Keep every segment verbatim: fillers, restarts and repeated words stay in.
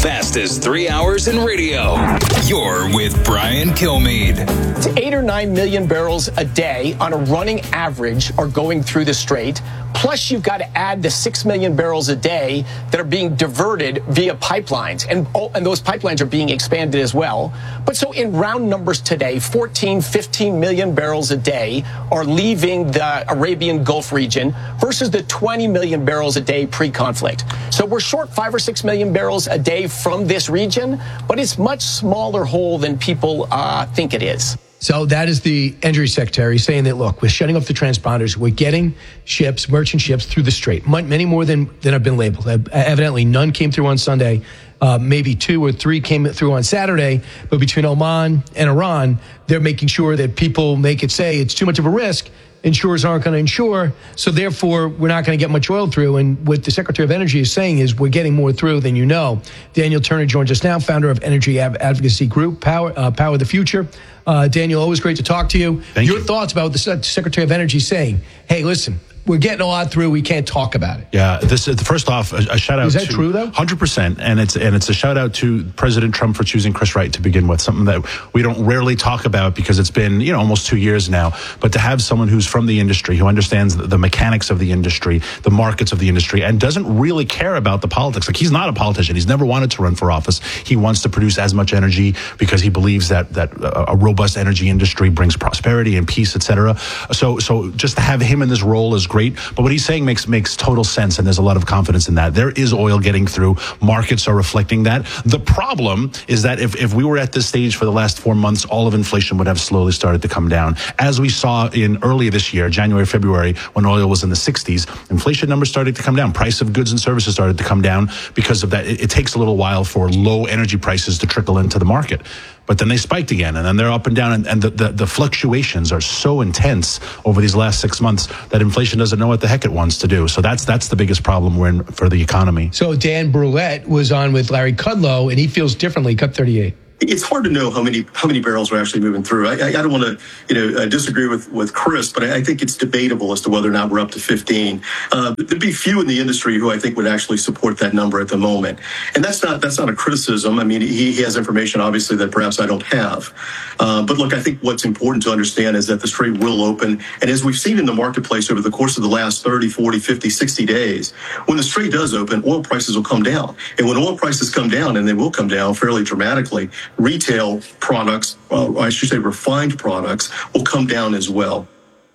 fastest three hours in radio. You're with Brian Kilmeade. It's eight or nine million barrels a day on a running average are going through the strait. Plus, you've got to add the six million barrels a day that are being diverted via pipelines. And, oh, and those pipelines are being expanded as well. But so in round numbers today, fourteen, fifteen million barrels a day are leaving the Arabian Gulf region versus the twenty million barrels a day pre-conflict. So we're short five or six million barrels a day from this region, but it's much smaller hole than people uh, think it is. So that is the Energy Secretary saying that, look, we're shutting off the transponders. We're getting ships, merchant ships, through the strait. Many more than, than have been labeled. Evidently, none came through on Sunday. Uh, maybe two or three came through on Saturday. But between Oman and Iran, they're making sure that people make it say it's too much of a risk. Insurers aren't going to insure, so therefore we're not going to get much oil through. And what the Secretary of Energy is saying is we're getting more through than you know. Daniel Turner joins us now, founder of Energy Advocacy Group, Power uh, Power the Future. Uh, Daniel, always great to talk to you. Thank Your you. thoughts about what the Secretary of Energy is saying? Hey, listen, we're getting a lot through. We can't talk about it. Yeah, this is first off a, a shout out. Is that to true though? one hundred percent, and it's and it's a shout out to President Trump for choosing Chris Wright to begin with. Something that we don't rarely talk about because it's been you know almost two years now. But to have someone who's from the industry, who understands the, the mechanics of the industry, the markets of the industry, and doesn't really care about the politics. Like he's not a politician. He's never wanted to run for office. He wants to produce as much energy because he believes that that a robust energy industry brings prosperity and peace, et cetera. So so just to have him in this role is great. But what he's saying makes makes total sense, and there's a lot of confidence in that. There is oil getting through. Markets are reflecting that. The problem is that if, if we were at this stage for the last four months, all of inflation would have slowly started to come down. As we saw in early this year, January, February, when oil was in the sixties, inflation numbers started to come down. Price of goods and services started to come down because of that. It, it takes a little while for low energy prices to trickle into the market. But then they spiked again, and then they're up and down, and, and the, the, the fluctuations are so intense over these last six months that inflation doesn't know what the heck it wants to do. So that's that's the biggest problem we're in for the economy. So Dan Brulette was on with Larry Kudlow, and he feels differently. Cut thirty-eight. It's hard to know how many how many barrels are actually moving through. I, I, I don't want to, you know, uh, disagree with, with Chris, but I, I think it's debatable as to whether or not we're up to fifteen. Uh, there'd be few in the industry who I think would actually support that number at the moment, and that's not that's not a criticism. I mean, he, he has information obviously that perhaps I don't have. Uh, but look, I think what's important to understand is that the strait will open, and as we've seen in the marketplace over the course of the last thirty, forty, fifty, sixty days, when the strait does open, oil prices will come down, and when oil prices come down, and they will come down fairly dramatically, retail products, well, I should say refined products, will come down as well.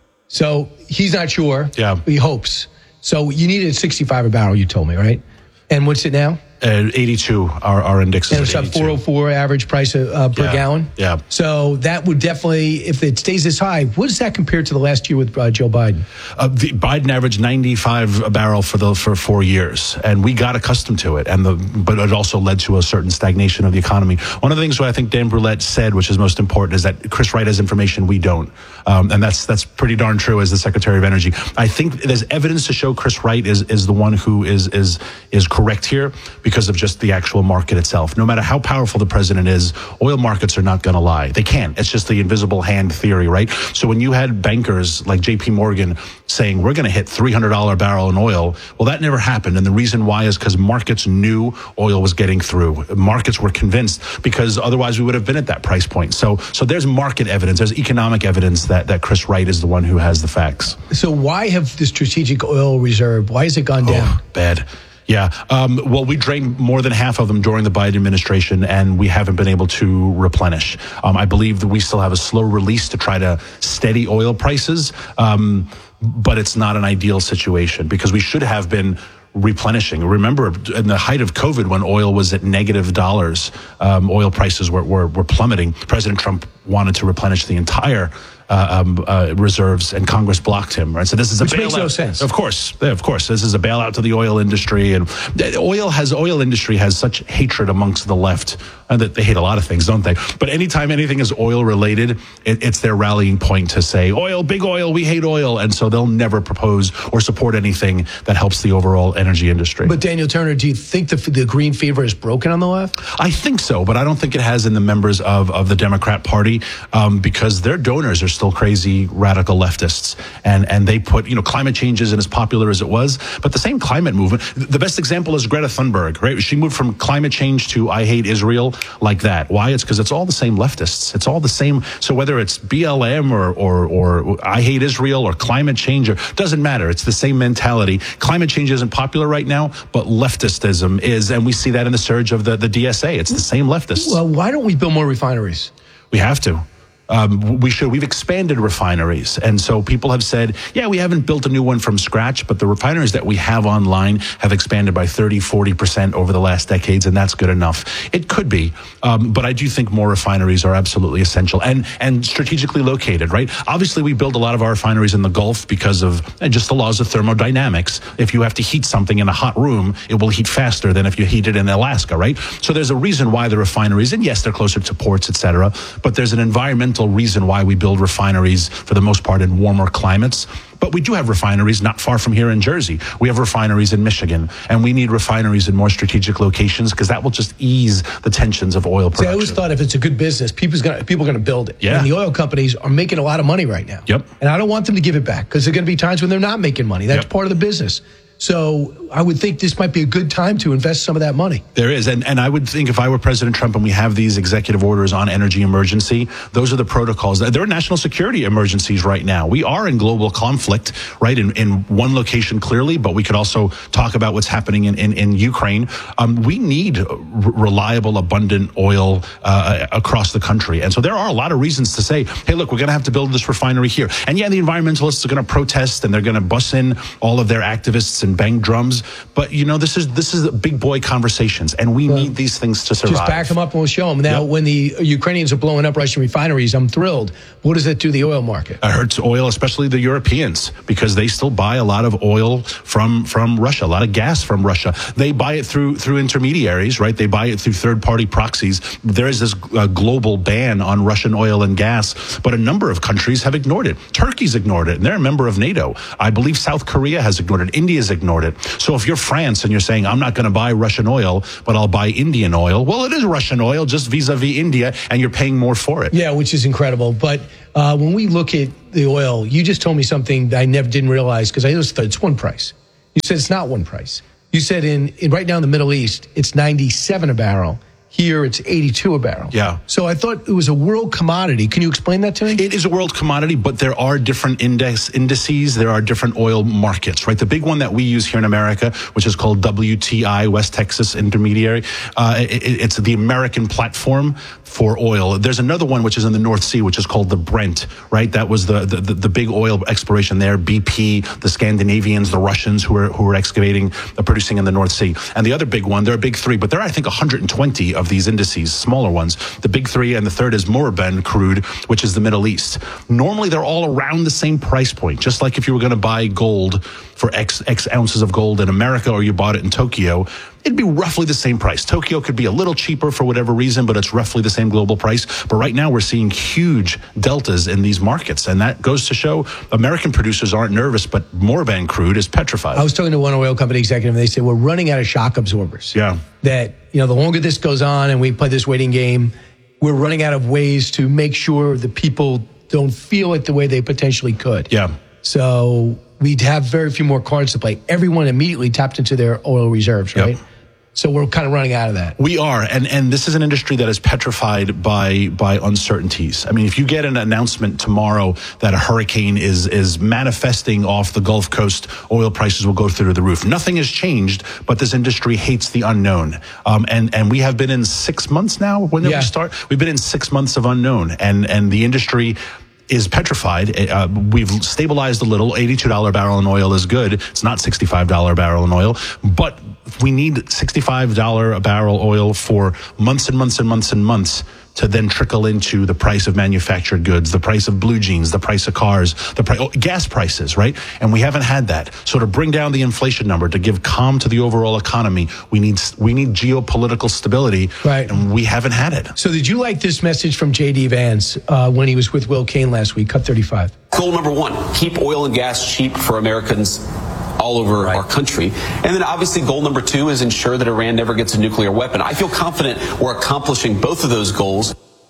So he's not sure. Yeah. He hopes. So you needed sixty-five a barrel, you told me, right? And what's it now? Uh, eighty-two, our, our index is And it's at up four oh four average price uh, per Yeah, gallon. yeah. So that would definitely, if it stays this high, what does that compare to the last year with uh, Joe Biden? Uh, the Biden averaged ninety-five a barrel for the for four years, and we got accustomed to it. And the but it also led to a certain stagnation of the economy. One of the things what I think Dan Brulette said, which is most important, is that Chris Wright has information we don't, um, and that's that's pretty darn true as the Secretary of Energy. I think there's evidence to show Chris Wright is is the one who is is is correct here because of just the actual market itself. No matter how powerful the president is, oil markets are not going to lie. They can't. It's just the invisible hand theory, right? So when you had bankers like J P Morgan saying we're going to hit three hundred dollars a barrel in oil, well, that never happened. And the reason why is because markets knew oil was getting through. Markets were convinced because otherwise we would have been at that price point. So so there's market evidence. There's economic evidence that, that Chris Wright is the one who has the facts. So why have the strategic oil reserve, why has it gone down? Oh, bad. Yeah. Um, well, we drained more than half of them during the Biden administration, and we haven't been able to replenish. Um, I believe that we still have a slow release to try to steady oil prices, um, but it's not an ideal situation because we should have been replenishing. Remember, in the height of COVID, when oil was at negative dollars, um, oil prices were, were, were plummeting. President Trump wanted to replenish the entire Uh, um, uh, reserves, and Congress blocked him. Right, so this is a Which bailout. makes no sense. Of course, yeah, of course, this is a bailout to the oil industry, and the oil has oil industry has such hatred amongst the left uh, that they hate a lot of things, don't they? But anytime anything is oil related, it, it's their rallying point to say oil, big oil, we hate oil, and so they'll never propose or support anything that helps the overall energy industry. But Daniel Turner, do you think the the green fever is broken on the left? I think so, but I don't think it has in the members of of the Democrat Party um, because their donors are still crazy radical leftists. And, and they put, you know, climate change isn't as popular as it was, but the same climate movement. The best example is Greta Thunberg, right? She moved from climate change to I hate Israel like that. Why? It's because it's all the same leftists. It's all the same. So whether it's B L M or, or, or I hate Israel or climate change, or doesn't matter. It's the same mentality. Climate change isn't popular right now, but leftistism is. And we see that in the surge of the, the D S A. It's the same leftists. Well, why don't we build more refineries? We have to. Um, we should. We've expanded refineries. And so people have said, yeah, we haven't built a new one from scratch, but the refineries that we have online have expanded by thirty, forty percent over the last decades, and that's good enough. It could be. Um, but I do think more refineries are absolutely essential and, and strategically located, right? Obviously, we build a lot of our refineries in the Gulf because of just the laws of thermodynamics. If you have to heat something in a hot room, it will heat faster than if you heat it in Alaska, right? So there's a reason why the refineries, and yes, they're closer to ports, et cetera, but there's an environmental reason why we build refineries for the most part in warmer climates. But we do have refineries not far from here in Jersey. We have refineries in Michigan, and we need refineries in more strategic locations because that will just ease the tensions of oil production. See, I always thought if it's a good business, people's gonna, people are going to build it. Yeah. And the oil companies are making a lot of money right now. Yep. And I don't want them to give it back because there are going to be times when they're not making money. That's Yep. part of the business. So I would think this might be a good time to invest some of that money. There is. And, and I would think if I were President Trump and we have these executive orders on energy emergency, those are the protocols. There are national security emergencies right now. We are in global conflict, right, in, in one location clearly, but we could also talk about what's happening in, in, in Ukraine. Um, we need r- reliable, abundant oil uh, across the country. And so there are a lot of reasons to say, hey, look, we're going to have to build this refinery here. And yeah, the environmentalists are going to protest and they're going to bus in all of their activists and bang drums. But, you know, this is this is big boy conversations, and we well, need these things to survive. Just back them up and we'll show them. Now, yep. when the Ukrainians are blowing up Russian refineries, I'm thrilled. What does that do to the oil market? It hurts oil, especially the Europeans, because they still buy a lot of oil from, from Russia, a lot of gas from Russia. They buy it through through intermediaries, right? They buy it through third-party proxies. There is this uh, global ban on Russian oil and gas, but a number of countries have ignored it. Turkey's ignored it, and they're a member of NATO. I believe South Korea has ignored it. India's ignored it. So if you're France and you're saying, I'm not going to buy Russian oil, but I'll buy Indian oil, well, it is Russian oil, just vis-a-vis India, and you're paying more for it. Yeah, which is incredible. But uh, when we look at the oil, you just told me something that I never didn't realize, because I just thought it's one price. You said it's not one price. You said in, in right now in the Middle East, it's ninety-seven a barrel. Here, it's eighty-two a barrel. Yeah. So I thought it was a world commodity. Can you explain that to me? It is a world commodity, but there are different index indices. There are different oil markets, right? The big one that we use here in America, which is called W T I, West Texas Intermediary, uh, it, it's the American platform for oil. There's another one which is in the North Sea, which is called the Brent, right? That was the the, the big oil exploration there. B P, the Scandinavians, the Russians who are who are excavating, uh, producing in the North Sea. And the other big one, there are big three, but there are, I think, one hundred twenty of these indices, smaller ones. The big three, and the third is Murban crude, which is the Middle East. Normally, they're all around the same price point, just like if you were going to buy gold for X, X ounces of gold in America, or you bought it in Tokyo, it'd be roughly the same price. Tokyo could be a little cheaper for whatever reason, but it's roughly the same global price. But right now, we're seeing huge deltas in these markets, and that goes to show American producers aren't nervous, but Murban crude is petrified. I was talking to one oil company executive, and they said, we're running out of shock absorbers. Yeah. That, you know, the longer this goes on and we play this waiting game, we're running out of ways to make sure the people don't feel it the way they potentially could. Yeah. So we'd have very few more cards to play. Everyone immediately tapped into their oil reserves, right? Yep. So we're kind of running out of that. We are, and and this is an industry that is petrified by by uncertainties. I mean, if you get an announcement tomorrow that a hurricane is is manifesting off the Gulf Coast, oil prices will go through the roof. Nothing has changed, but this industry hates the unknown. Um, and and we have been in six months now. When did yeah. we start? We've been in six months of unknown, and and the industry is petrified. Uh, we've stabilized a little. eighty-two dollars a barrel in oil is good. It's not sixty-five dollars a barrel in oil, but we need sixty-five dollars a barrel oil for months and months and months and months to then trickle into the price of manufactured goods, the price of blue jeans, the price of cars, the price, oh, gas prices, right? And we haven't had that. So to bring down the inflation number, to give calm to the overall economy, we need we need geopolitical stability, right? And we haven't had it. So did you like this message from J D Vance uh, when he was with Will Cain last week? Cut thirty-five. Goal number one, keep oil and gas cheap for Americans all over right. our country. And then obviously goal number two is ensure that Iran never gets a nuclear weapon. I feel confident we're accomplishing both of those goals.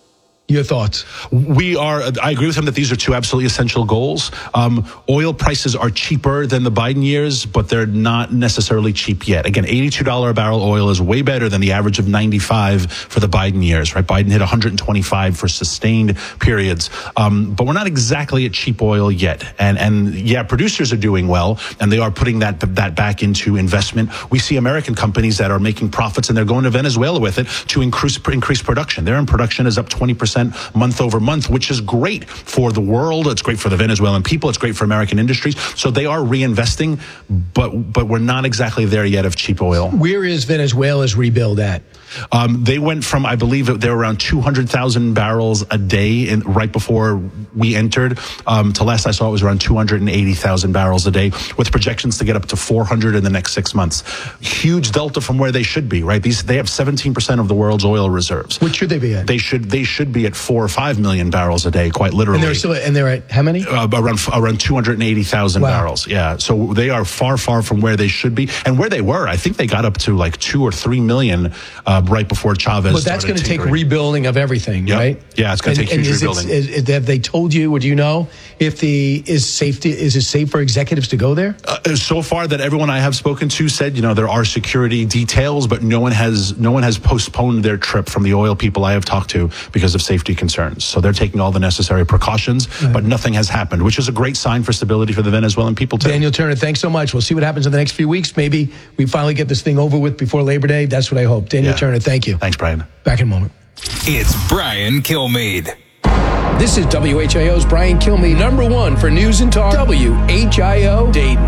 Your thoughts? We are, I agree with him that these are two absolutely essential goals. Um, oil prices are cheaper than the Biden years, but they're not necessarily cheap yet. Again, eighty-two dollars a barrel oil is way better than the average of ninety-five for the Biden years, right? Biden hit one hundred twenty-five for sustained periods. Um, but we're not exactly at cheap oil yet. And, and yeah, producers are doing well, and they are putting that, that back into investment. We see American companies that are making profits, and they're going to Venezuela with it to increase, increase production. Their production is up twenty percent month over month, which is great for the world. It's great for the Venezuelan people. It's great for American industries. So they are reinvesting, but but we're not exactly there yet of cheap oil. Where is Venezuela's rebuild at? Um, they went from, I believe, they were around two hundred thousand barrels a day in, right before we entered. Um, to last I saw, it was around two hundred eighty thousand barrels a day, with projections to get up to four hundred in the next six months. Huge delta from where they should be, right? These they have seventeen percent of the world's oil reserves. What should they be at? They should they should be at four or five million barrels a day, quite literally. And they're still and they're at how many? Uh, around around two hundred eighty thousand wow. barrels. Yeah, so they are far far from where they should be, and where they were. I think they got up to like two or three million uh, right before Chavez. But that's going to take rebuilding of everything, yep. right? Yeah, it's going to take huge is rebuilding. It, is, is, have they told you, or do you know if the is safety is it safe for executives to go there? Uh, so far, that everyone I have spoken to said, you know, there are security details, but no one has no one has postponed their trip from the oil people I have talked to because of safety concerns. So they're taking all the necessary precautions, right. but nothing has happened, which is a great sign for stability for the Venezuelan people too. Daniel Turner, thanks so much. We'll see what happens in the next few weeks. Maybe we finally get this thing over with before Labor Day. That's what I hope. Daniel yeah. Turner, thank you. Thanks, Brian. Back in a moment. It's Brian Kilmeade. This is W H I O's Brian Kilmeade, number one for news and talk. W H I O Dayton.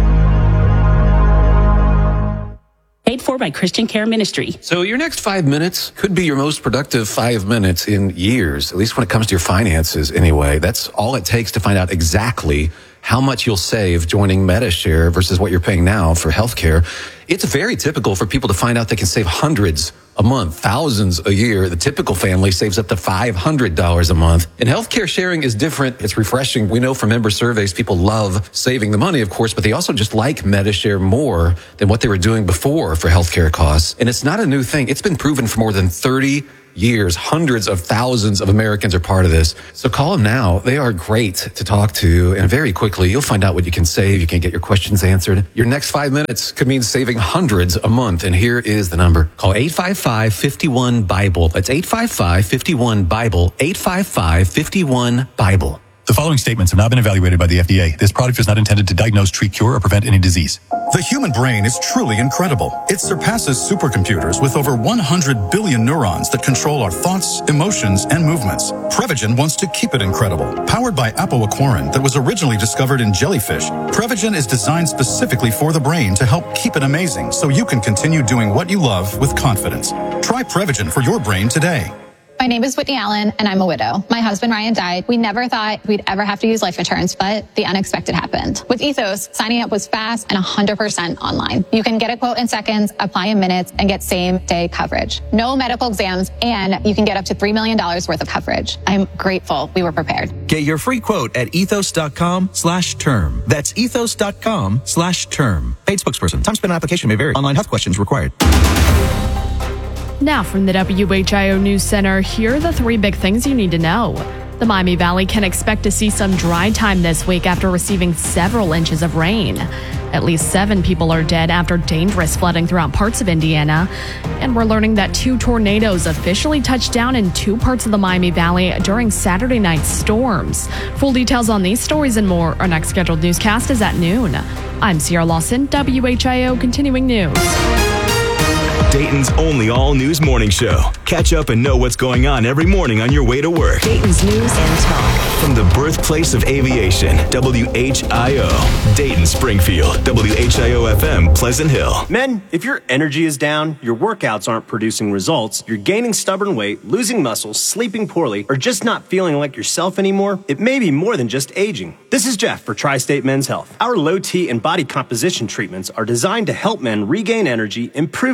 Paid for by Christian Care Ministry. So your next five minutes could be your most productive five minutes in years, at least when it comes to your finances anyway. That's all it takes to find out exactly how much you'll save joining Medi-Share versus what you're paying now for healthcare. It's very typical for people to find out they can save hundreds a month, thousands a year. The typical family saves up to five hundred dollars a month. And healthcare sharing is different. It's refreshing. We know from member surveys, people love saving the money, of course, but they also just like Medi-Share more than what they were doing before for healthcare costs. And it's not a new thing. It's been proven for more than thirty years. Hundreds of thousands of Americans are part of this. So call them now. They are great to talk to. And very quickly, you'll find out what you can save. You can get your questions answered. Your next five minutes could mean saving hundreds a month. And here is the number. Call eight five five, five one, BIBLE. That's eight five five, five one, BIBLE. eight five five, five one, BIBLE. The following statements have not been evaluated by the F D A. This product is not intended to diagnose, treat, cure, or prevent any disease. The human brain is truly incredible. It surpasses supercomputers with over one hundred billion neurons that control our thoughts, emotions, and movements. Prevagen wants to keep it incredible. Powered by apoaquarin that was originally discovered in jellyfish, Prevagen is designed specifically for the brain to help keep it amazing so you can continue doing what you love with confidence. Try Prevagen for your brain today. My name is Whitney Allen, and I'm a widow. My husband, Ryan, died. We never thought we'd ever have to use life insurance, but the unexpected happened. With Ethos, signing up was fast and one hundred percent online. You can get a quote in seconds, apply in minutes, and get same-day coverage. No medical exams, and you can get up to three million dollars worth of coverage. I'm grateful we were prepared. Get your free quote at ethos.com slash term. That's ethos.com slash term. Paid spokesperson. Time spent on application may vary. Online health questions required. Now from the W H I O News Center, here are the three big things you need to know. The Miami Valley can expect to see some dry time this week after receiving several inches of rain. At least seven people are dead after dangerous flooding throughout parts of Indiana. And we're learning that two tornadoes officially touched down in two parts of the Miami Valley during Saturday night's storms. Full details on these stories and more. Our next scheduled newscast is at noon. I'm Sierra Lawson, W H I O Continuing News. Dayton's only all-news morning show. Catch up and know what's going on every morning on your way to work. Dayton's News and Talk. From the birthplace of aviation, W H I O. Dayton, Springfield, W H I O F M, Pleasant Hill. Men, if your energy is down, your workouts aren't producing results, you're gaining stubborn weight, losing muscle, sleeping poorly, or just not feeling like yourself anymore, it may be more than just aging. This is Jeff for Tri-State Men's Health. Our low T and body composition treatments are designed to help men regain energy, improve focus,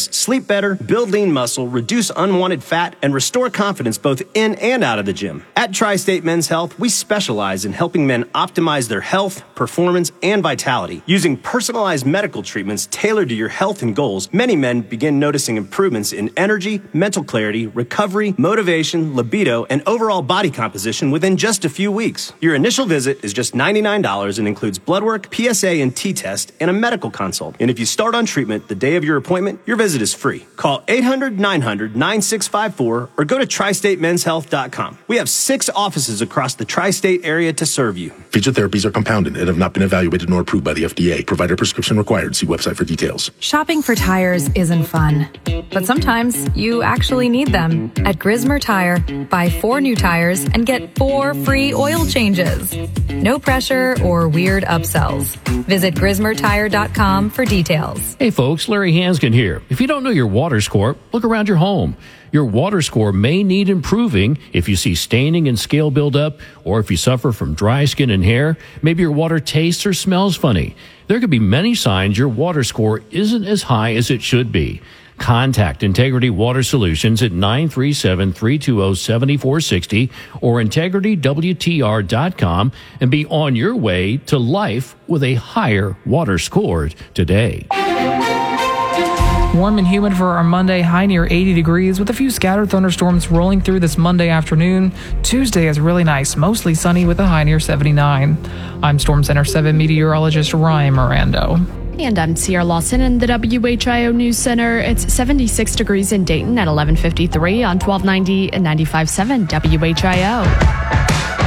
sleep better, build lean muscle, reduce unwanted fat, and restore confidence both in and out of the gym. At Tri-State Men's Health, we specialize in helping men optimize their health, performance, and vitality. Using personalized medical treatments tailored to your health and goals, many men begin noticing improvements in energy, mental clarity, recovery, motivation, libido, and overall body composition within just a few weeks. Your initial visit is just ninety-nine dollars and includes blood work, P S A and T-test, and a medical consult. And if you start on treatment the day of your appointment, your visit is free. Call eight hundred, nine hundred, nine six five four or go to tri state men's health dot com. We have six offices across the tri-state area to serve you. Featured therapies are compounded and have not been evaluated nor approved by the F D A. Provider prescription required. See website for details. Shopping for tires isn't fun, but sometimes you actually need them. At Grismer Tire, buy four new tires and get four free oil changes. No pressure or weird upsells. Visit grismer tire dot com for details. Hey folks, Larry Hanskin here. If you don't know your water score, look around your home. Your water score may need improving if you see staining and scale buildup, or if you suffer from dry skin and hair. Maybe your water tastes or smells funny. There could be many signs your water score isn't as high as it should be. Contact Integrity Water Solutions at nine three seven, three two zero, seven four six zero or integrity w t r dot com and be on your way to life with a higher water score today. Warm and humid for our Monday, high near eighty degrees with a few scattered thunderstorms rolling through this Monday afternoon. Tuesday is really nice, mostly sunny with a high near seventy-nine. I'm Storm Center seven meteorologist Ryan Mirando. And I'm Sierra Lawson in the W H I O News Center. It's seventy-six degrees in Dayton at eleven fifty-three on twelve ninety and ninety-five point seven W H I O.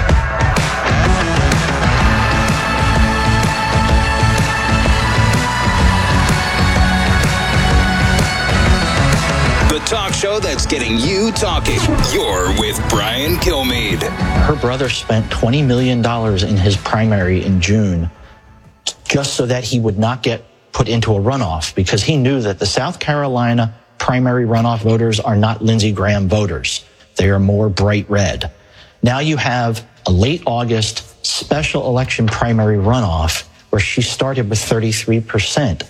Talk show that's getting you talking. You're with Brian Kilmeade. Her brother spent twenty million dollars in his primary in June just so that he would not get put into a runoff, because he knew that the South Carolina primary runoff voters are not Lindsey Graham voters. They are more bright red. Now you have a late August special election primary runoff where she started with thirty-three percent.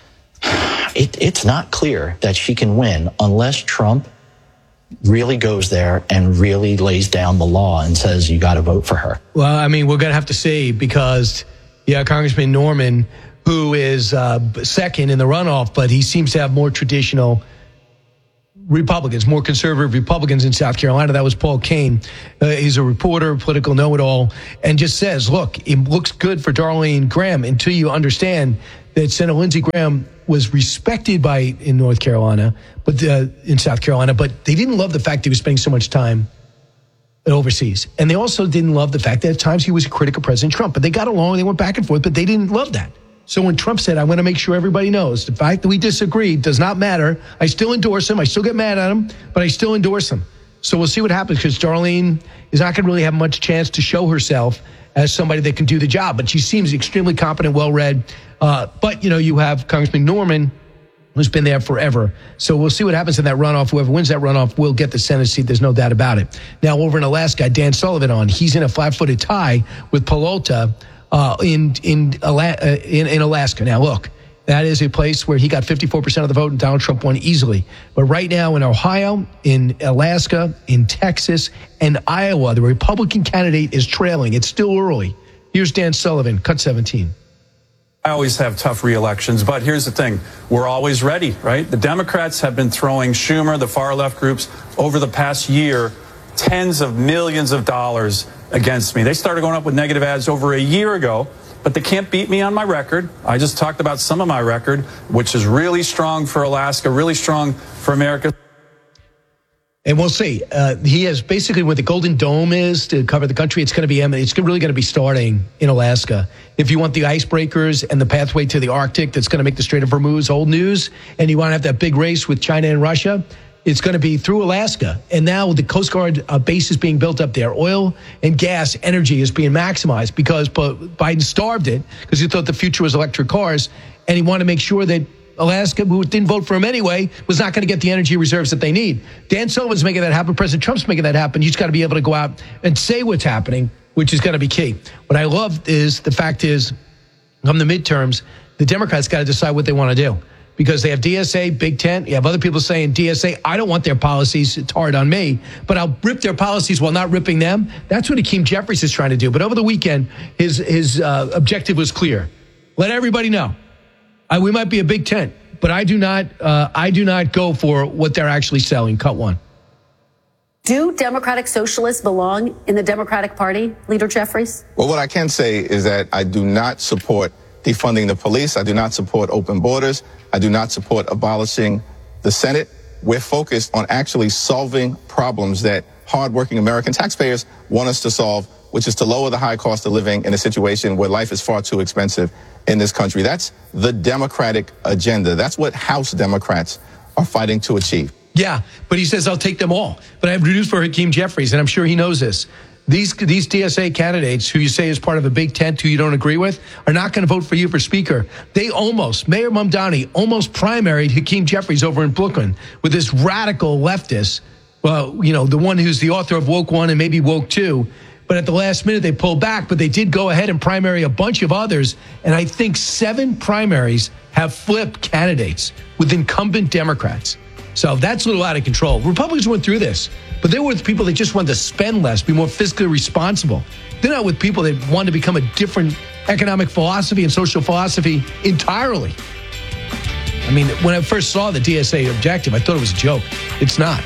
It, it's not clear that she can win unless Trump really goes there and really lays down the law and says you got to vote for her. Well, I mean, we're going to have to see, because, yeah, Congressman Norman, who is uh, second in the runoff, but he seems to have more traditional Republicans, more conservative Republicans in South Carolina. That was Paul Kane. Uh, he's a reporter, political know-it-all, and just says, look, it looks good for Darlene Graham until you understand that Senator Lindsey Graham was respected by in North Carolina, but uh, in South Carolina, but they didn't love the fact he was spending so much time overseas. And they also didn't love the fact that at times he was a critic of President Trump, but they got along, they went back and forth, but they didn't love that. So when Trump said, I want to make sure everybody knows the fact that we disagree does not matter. I still endorse him. I still get mad at him, but I still endorse him. So we'll see what happens, because Darlene is not going to really have much chance to show herself as somebody that can do the job. But she seems extremely competent, well-read. Uh, but, you know, you have Congressman Norman, who's been there forever. So we'll see what happens in that runoff. Whoever wins that runoff will get the Senate seat. There's no doubt about it. Now, over in Alaska, Dan Sullivan on. He's in a flat-footed tie with Pelota uh, in, in, Ala- uh, in, in Alaska. Now, look, that is a place where he got fifty-four percent of the vote and Donald Trump won easily. But right now in Ohio, in Alaska, in Texas, and Iowa, the Republican candidate is trailing. It's still early. Here's Dan Sullivan, cut seventeen. I always have tough re-elections, but here's the thing. We're always ready, right? The Democrats have been throwing Schumer, the far-left groups, over the past year, tens of millions of dollars against me. They started going up with negative ads over a year ago, but they can't beat me on my record. I just talked about some of my record, which is really strong for Alaska, really strong for America. And we'll see. Uh, he has basically what the Golden Dome is to cover the country. It's going to be, it's really going to be starting in Alaska. If you want the icebreakers and the pathway to the Arctic that's going to make the Strait of Hormuz old news, and you want to have that big race with China and Russia, it's going to be through Alaska. And now the Coast Guard uh, base is being built up there. Oil and gas energy is being maximized because Biden starved it because he thought the future was electric cars, and he wanted to make sure that Alaska, who didn't vote for him anyway, was not going to get the energy reserves that they need. Dan Sullivan's making that happen. President Trump's making that happen. He's got to be able to go out and say what's happening, which is going to be key. What I love is the fact is, come the midterms, the Democrats got to decide what they want to do. because they have D S A, Big Tent. You have other people saying D S A, I don't want their policies. It's hard on me, but I'll rip their policies while not ripping them. That's what Hakeem Jeffries is trying to do. But over the weekend, his his uh, objective was clear. Let everybody know. I, we might be a Big Tent, but I do not uh, I do not go for what they're actually selling. Cut one. Do Democratic Socialists belong in the Democratic Party, Leader Jeffries? Well, what I can say is that I do not support defunding the police. I do not support open borders. I do not support abolishing the Senate. We're focused on actually solving problems that hardworking American taxpayers want us to solve, which is to lower the high cost of living in a situation where life is far too expensive in this country. That's the Democratic agenda. That's what House Democrats are fighting to achieve. Yeah, but he says, I'll take them all. But I have news for Hakeem Jeffries, and I'm sure he knows this. These these D S A candidates who you say is part of a big tent who you don't agree with are not going to vote for you for speaker. They almost, Mayor Mamdani almost primaried Hakeem Jeffries over in Brooklyn with this radical leftist, well, you know, the one who's the author of Woke One and maybe Woke Two. But at the last minute, they pulled back, but they did go ahead and primary a bunch of others. And I think seven primaries have flipped candidates with incumbent Democrats. So that's a little out of control. Republicans went through this, but they were with people that just wanted to spend less, be more fiscally responsible. They're not with people that want to become a different economic philosophy and social philosophy entirely. I mean, when I first saw the D S A objective, I thought it was a joke. It's not.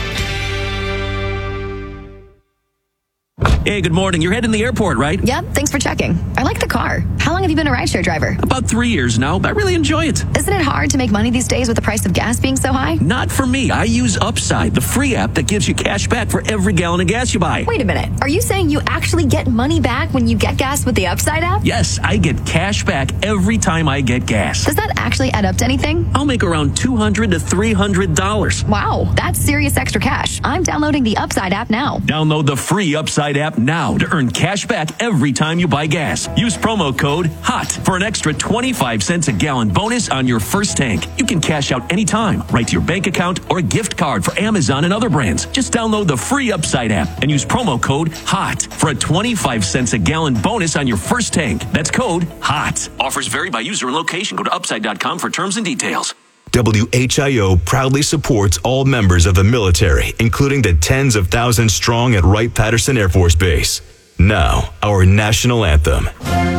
Hey, good morning. You're heading to the airport, right? Yep, thanks for checking. I like the car. How long have you been a rideshare driver? About three years now. I really enjoy it. Isn't it hard to make money these days with the price of gas being so high? Not for me. I use Upside, the free app that gives you cash back for every gallon of gas you buy. Wait a minute. Are you saying you actually get money back when you get gas with the Upside app? Yes, I get cash back every time I get gas. Does that actually add up to anything? I'll make around two hundred to three hundred dollars. Wow, that's serious extra cash. I'm downloading the Upside app now. Download the free Upside app now to earn cash back every time you buy gas. Use promo code HOT for an extra twenty-five cents a gallon bonus on your first tank. You can cash out anytime, right to your bank account or a gift card for Amazon and other brands. Just download the free Upside app and use promo code HOT for a twenty-five cents a gallon bonus on your first tank. That's code HOT. Offers vary by user and location. Go to upside dot com for terms and details. W H I O proudly supports all members of the military, including the tens of thousands strong at Wright-Patterson Air Force Base. Now, our national anthem.